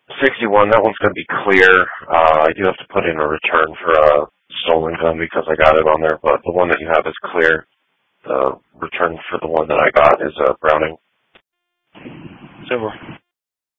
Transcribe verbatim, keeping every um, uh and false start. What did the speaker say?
sixty-one, that one's going to be clear. Uh, I do have to put in a return for a stolen gun because I got it on there, but the one that you have is clear. The return for the one that I got is a Browning. Silver.